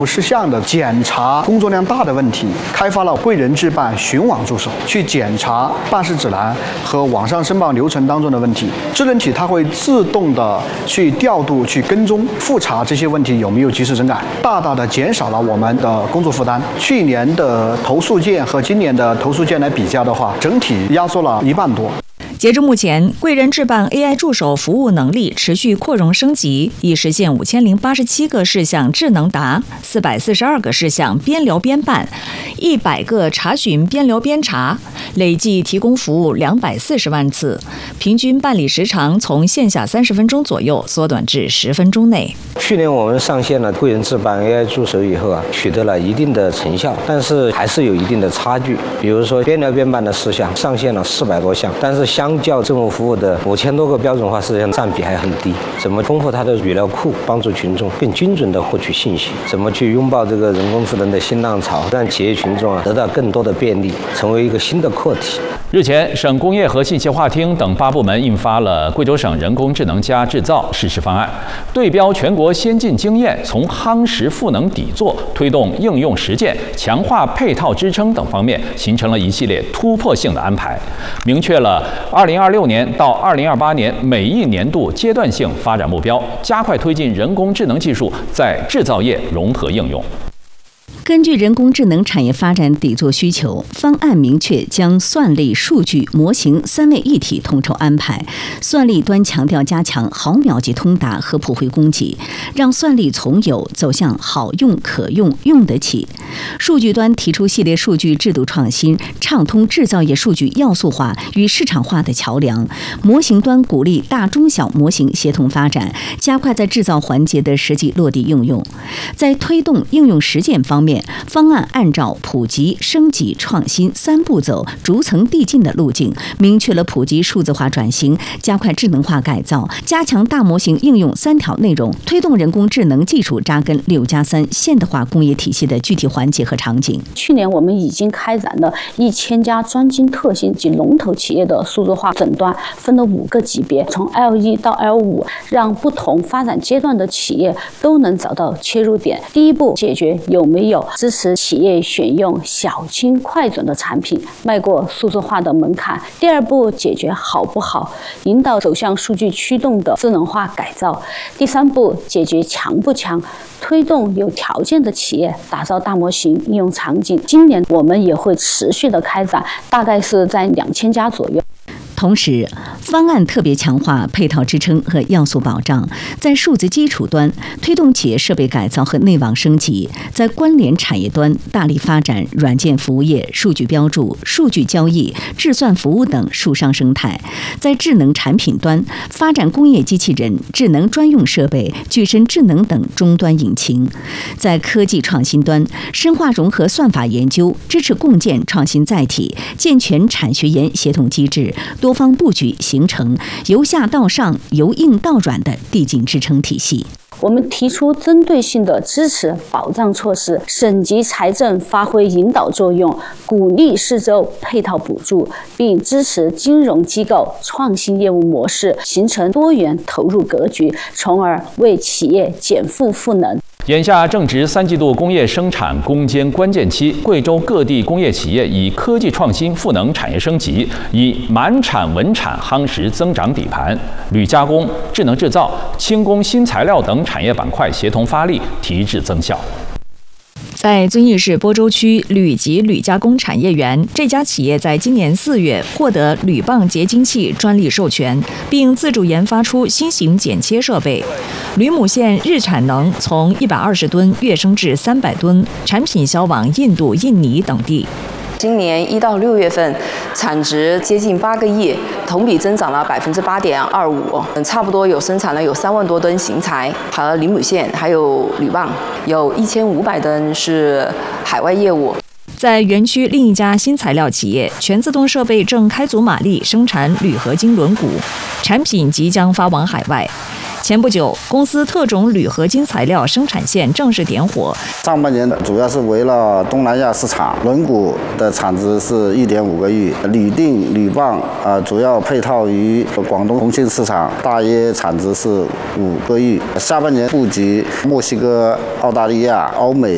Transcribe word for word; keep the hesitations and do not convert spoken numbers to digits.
事项的检查工作量大的问题，开发了贵人智办寻网助手，去检查办事指南和网上申报流程当中的问题。智能体它会自动的去调度、去跟踪、复查这些问题有没有及时整改，大大的减少了我们的工作负担。去年的投诉件和今年的投诉件来比较的话，整体压缩了一半多。 截至目前，贵人智办 A I 助手服务能力持续扩容升级，已实现五千零八十七个事项智能答、四百四十二个事项边聊边办、一百个查询边聊边查，累计提供服务两百四十万次，平均办理时长从线下三十分钟左右缩短至十分钟内。 去年我们上线了贵人智办 A I 助手以后啊，取得了一定的成效，但是还是有一定的差距。比如说边聊边办的事项上线了四百多项，但是相较政府服务的五千多个标准化事项占比还很低。怎么丰富它的语料库，帮助群众更精准地获取信息？怎么去拥抱这个人工智能的新浪潮，让企业群众啊得到更多的便利，成为一个新的课题。 日前，省工业和信息化厅等八部门印发了《贵州省人工智能加制造实施方案》，对标全国先进经验，从夯实赋能底座、推动应用实践、强化配套支撑等方面，形成了一系列突破性的安排，明确了二零二六年到二零二八年每一年度阶段性发展目标，加快推进人工智能技术在制造业融合应用。 根据人工智能产业发展底座需求，方案明确将算力、数据、模型三位一体统筹安排。算力端强调加强毫秒级通达和普惠供给，让算力从有走向好用、可用、用得起。数据端提出系列数据制度创新，畅通制造业数据要素化与市场化的桥梁。模型端鼓励大中小模型协同发展，加快在制造环节的实际落地应用。在推动应用实践方面，方案按照普及、升级、创新三步走逐层递进的路径，明确了普及数字化转型、加快智能化改造、加强大模型应用三条内容，推动人工智能技术扎根六加三现代化工业体系的具体环节和场景。 去年我们已经开展了一千家专精特新及龙头企业的数字化诊断，分了五个级别，从 L 一 到 L 五，让不同发展阶段的企业都能找到切入点。第一步，解决有没有支持企业选用小精快准的产品，迈过数字化的门槛。第二步，解决好不好，引导走向数据驱动的智能化改造。第三步，解决强不强，推动有条件的企业打造大模型应用场景。今年我们也会持续的开展，大概是在两千家左右。 同时，方案特别强化配套支撑和要素保障，在数字基础端推动企业设备改造和内网升级；在关联产业端大力发展软件服务业、数据标注、数据交易、智算服务等数商生态；在智能产品端发展工业机器人、智能专用设备、具身智能等终端引擎；在科技创新端深化融合算法研究，支持共建创新载体，健全产学研协同机制，多方布局，形成由下到上、由硬到软的递进支撑体系。 我们提出针对性的支持保障措施，省级财政发挥引导作用，鼓励四周配套补助，并支持金融机构创新业务模式，形成多元投入格局，从而为企业减负赋能。 眼下正值三季度工业生产攻坚关键期，贵州各地工业企业以科技创新赋能产业升级，以满产稳产夯实增长底盘，铝加工、智能制造、轻工新材料等产业板块协同发力，提质增效。 在遵义市播州区铝及铝加工产业园，这家企业在今年四月获得铝棒结晶器专利授权，并自主研发出新型剪切设备。铝母线日产能从一百二十吨跃升至三百吨，产品销往印度、印尼等地。 今年一到六月份，产值接近八个亿，同比增长了百分之八点二五，差不多有生产了有三万多吨型材和铝母线，还有铝棒，有一千五百吨是海外业务。 在园区另一家新材料企业，全自动设备正开足马力生产铝合金轮毂，产品即将发往海外。前不久，公司特种铝合金材料生产线正式点火。 上半年主要是为了东南亚市场，轮毂的产值是一点五个亿，铝锭、铝棒啊、呃，主要配套于广东、重庆市场，大约产值是五个亿。下半年布局墨西哥、澳大利亚、欧美